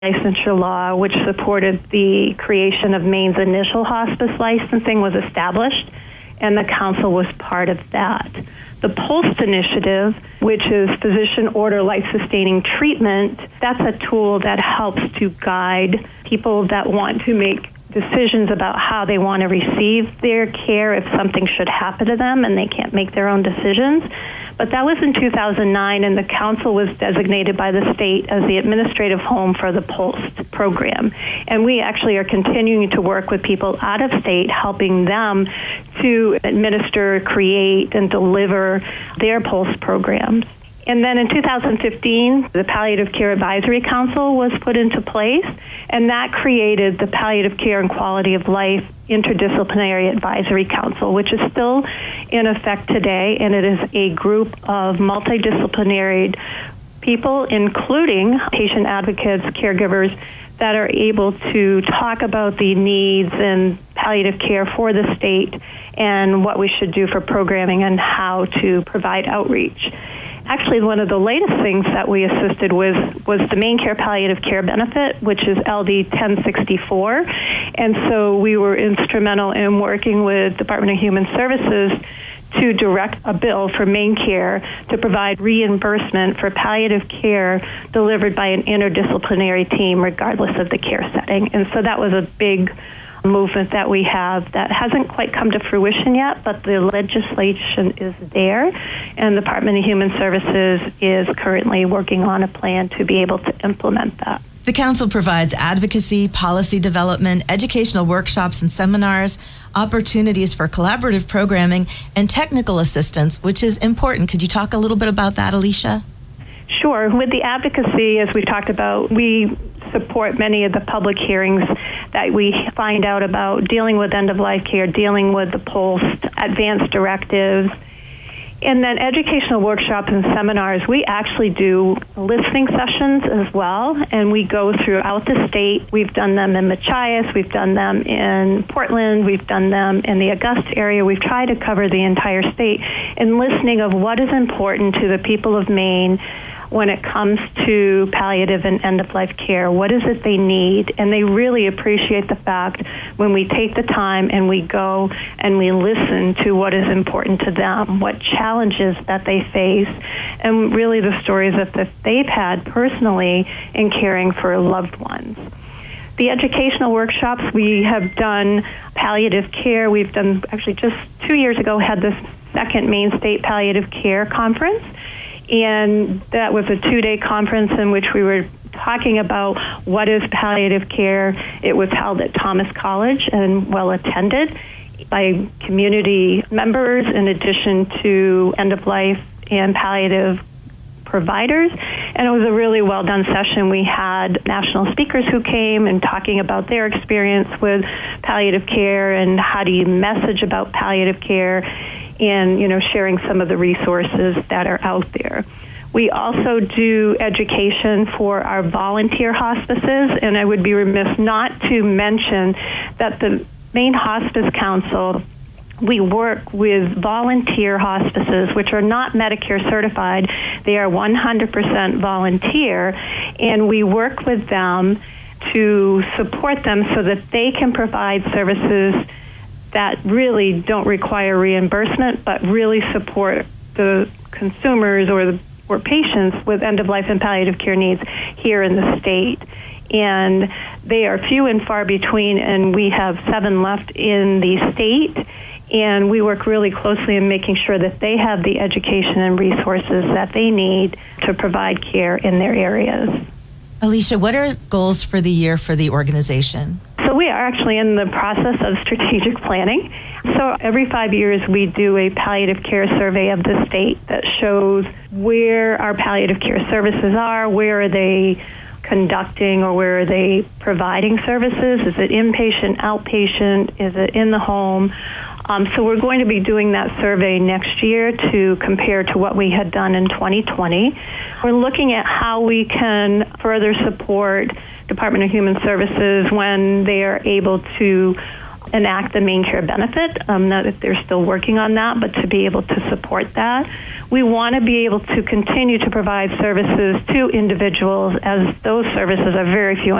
licensure law, which supported the creation of Maine's initial hospice licensing, was established, and the council was part of that. The PULSE initiative, which is physician order life-sustaining treatment, that's a tool that helps to guide people that want to make decisions about how they want to receive their care if something should happen to them and they can't make their own decisions. But that was in 2009, and the council was designated by the state as the administrative home for the PULSE program. And we actually are continuing to work with people out of state, helping them to administer, create, and deliver their PULSE programs. And then in 2015, the Palliative Care Advisory Council was put into place, and that created the Palliative Care and Quality of Life Interdisciplinary Advisory Council, which is still in effect today, and it is a group of multidisciplinary people, including patient advocates, caregivers, that are able to talk about the needs and palliative care for the state and what we should do for programming and how to provide outreach. Actually, one of the latest things that we assisted with was the MaineCare Palliative Care Benefit, which is LD 1064. And so we were instrumental in working with Department of Human Services to direct a bill for MaineCare to provide reimbursement for palliative care delivered by an interdisciplinary team, regardless of the care setting. And so that was a big movement that we have that hasn't quite come to fruition yet, but the legislation is there, and the Department of Human Services is currently working on a plan to be able to implement that. The council provides advocacy, policy development, educational workshops and seminars, opportunities for collaborative programming, and technical assistance, which is important. Could you talk a little bit about that, Alicia? Sure. With the advocacy, as we've talked about, we support many of the public hearings that we find out about dealing with end-of-life care, dealing with the PULSE, advanced directives, and then educational workshops and seminars. We actually do listening sessions as well, and we go throughout the state. We've done them in Machias, we've done them in Portland, we've done them in the Augusta area. We've tried to cover the entire state and listening of what is important to the people of Maine when it comes to palliative and end-of-life care. What is it they need? And they really appreciate the fact when we take the time and we go and we listen to what is important to them, what challenges that they face, and really the stories that they've had personally in caring for loved ones. The educational workshops, we have done palliative care. We've done, actually just 2 years ago, had this second Maine State Palliative Care Conference. And that was a 2-day conference in which we were talking about what is palliative care. It was held at Thomas College and well attended by community members in addition to end-of-life and palliative providers. And it was a really well done session. We had national speakers who came and talking about their experience with palliative care and how do you message about palliative care, and sharing some of the resources that are out there. We also do education for our volunteer hospices, and I would be remiss not to mention that the Maine Hospice Council, we work with volunteer hospices, which are not Medicare certified. They are 100% volunteer, and we work with them to support them so that they can provide services that really don't require reimbursement, but really support the consumers or patients with end-of-life and palliative care needs here in the state. And they are few and far between, and we have 7 left in the state. And we work really closely in making sure that they have the education and resources that they need to provide care in their areas. Alicia, what are goals for the year for the organization? So we are actually in the process of strategic planning. So every 5 years we do a palliative care survey of the state that shows where our palliative care services are, where are they conducting or where are they providing services. Is it inpatient, outpatient? Is it in the home? So we're going to be doing that survey next year to compare to what we had done in 2020. We're looking at how we can further support Department of Human Services when they are able to enact the MaineCare benefit. That they're still working on that, but to be able to support that. We want to be able to continue to provide services to individuals, as those services are very few